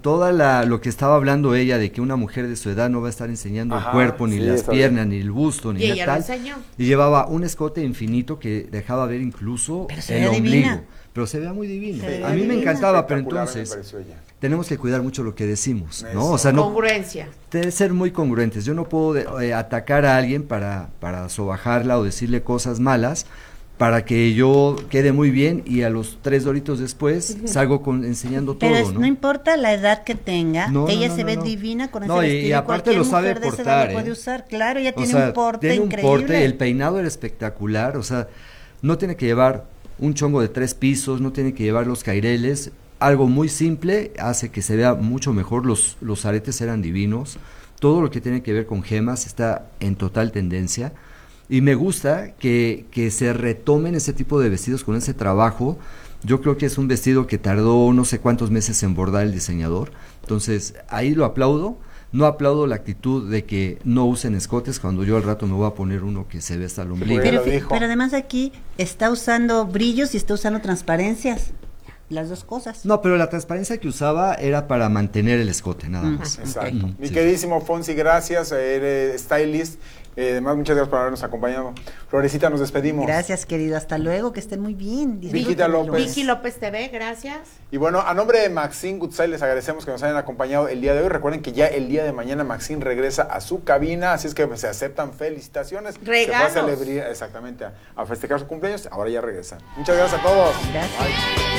lo que estaba hablando ella de que una mujer de su edad no va a estar enseñando el cuerpo, ni las piernas, ni el busto, ni nada tal. Y llevaba un escote infinito que dejaba ver incluso el ombligo. Divina. Pero se veía muy divino. A mí me encantaba, pero entonces tenemos que cuidar mucho lo que decimos, ¿no? O sea, congruencia. Debe ser muy congruentes. Yo no puedo atacar a alguien para sobajarla o decirle cosas malas para que yo quede muy bien y a los 3 doritos después salgo enseñando todo, pero no importa la edad que tenga, ella se ve divina con ese vestido y aparte lo sabe portar, puede usar, claro, ella tiene un porte increíble. Tiene un porte, el peinado era espectacular, o sea, no tiene que llevar un chongo de 3 pisos, no tiene que llevar los caireles, algo muy simple hace que se vea mucho mejor, los aretes eran divinos, todo lo que tiene que ver con gemas está en total tendencia, y me gusta que se retomen ese tipo de vestidos con ese trabajo. Yo creo que es un vestido que tardó no sé cuántos meses en bordar el diseñador, entonces ahí lo aplaudo. No aplaudo la actitud de que no usen escotes cuando yo al rato me voy a poner uno que se ve hasta el ombligo. Pero además aquí está usando brillos y está usando transparencias, las dos cosas. No, pero la transparencia que usaba era para mantener el escote, nada más. Exacto. Mi queridísimo Fonsi, gracias, eres stylist. Además, muchas gracias por habernos acompañado. Florecita, nos despedimos. Gracias, querido. Hasta luego, que estén muy bien. Vicky López TV, gracias. Y bueno, a nombre de Maxine Goodside les agradecemos que nos hayan acompañado el día de hoy. Recuerden que ya el día de mañana Maxine regresa a su cabina, así es que se aceptan felicitaciones. Regalos. Se fue a celebrar, exactamente, a festejar su cumpleaños. Ahora ya regresan. Muchas gracias a todos. Gracias. Bye.